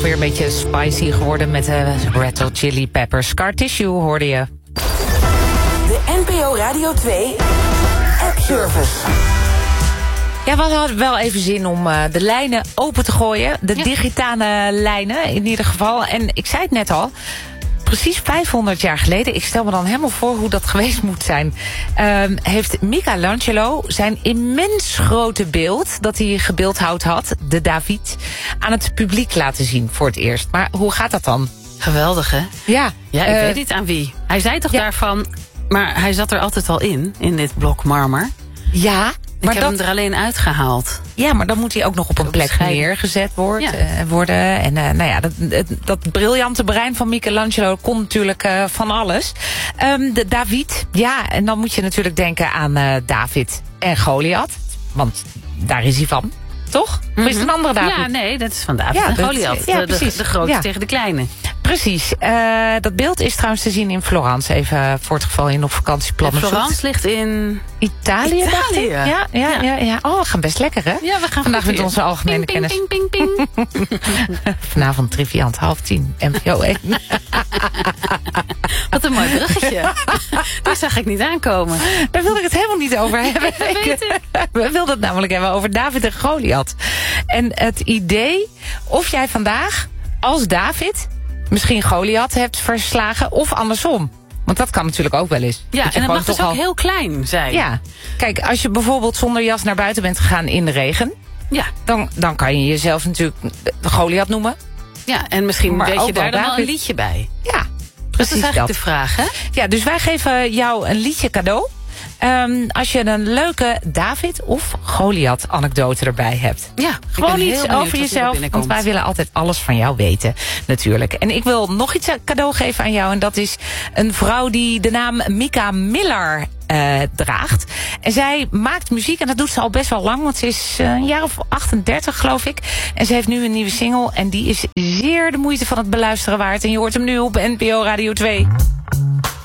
weer een beetje spicy geworden met Red Hot Chili Peppers. Scar Tissue hoorde je. De NPO Radio 2 App Service. Ja, we hadden wel even zin om de lijnen open te gooien. De digitale lijnen in ieder geval. En ik zei het net al, precies 500 jaar geleden, ik stel me dan helemaal voor hoe dat geweest moet zijn, heeft Michelangelo zijn immens grote beeld dat hij gebeeldhouwd had, de David, aan het publiek laten zien voor het eerst. Maar hoe gaat dat dan? Geweldig, hè? Ja, Ja, ik weet niet aan wie. Hij zei toch daarvan, maar hij zat er altijd al in dit blok marmer. Ja, Ik heb hem er alleen uitgehaald. Ja, maar dan moet hij ook nog op een plek neergezet worden. En nou ja, dat briljante brein van Michelangelo kon natuurlijk van alles. De David, ja, en dan moet je natuurlijk denken aan David en Goliath. Want daar is hij van, toch? Of is het een andere David? Ja, nee, dat is van David en Goliath. De grote tegen de kleine. Precies. Dat beeld is trouwens te zien in Florence. Even voor het geval je nog vakantieplannen zoekt. Florence ligt in Italië. Ja. Oh, we gaan best lekker, hè? Ja, we gaan vandaag met onze algemene kennis. Ping, ping, ping, ping. Vanavond Triviant 9:30, NPO 1. Wat een mooi bruggetje. Daar zag ik niet aankomen. Daar wilde ik het helemaal niet over hebben. We wilden het namelijk hebben over David en Goliath. En het idee of jij vandaag als David misschien Goliath hebt verslagen of andersom. Want dat kan natuurlijk ook wel eens. Ja, en het mag dus ook heel klein zijn. Ja, kijk, als je bijvoorbeeld zonder jas naar buiten bent gegaan in de regen, ja, dan kan je jezelf natuurlijk Goliath noemen. Ja, en misschien weet je daar dan wel een liedje bij. Ja, precies. Dat is eigenlijk de vraag, hè? Ja, dus wij geven jou een liedje cadeau. Als je een leuke David of Goliath anekdote erbij hebt. Ja, gewoon iets over jezelf, want wij willen altijd alles van jou weten, natuurlijk. En ik wil nog iets cadeau geven aan jou, en dat is een vrouw die de naam Mika Miller draagt. En zij maakt muziek, en dat doet ze al best wel lang, want ze is een jaar of 38, geloof ik. En ze heeft nu een nieuwe single, en die is zeer de moeite van het beluisteren waard. En je hoort hem nu op NPO Radio 2.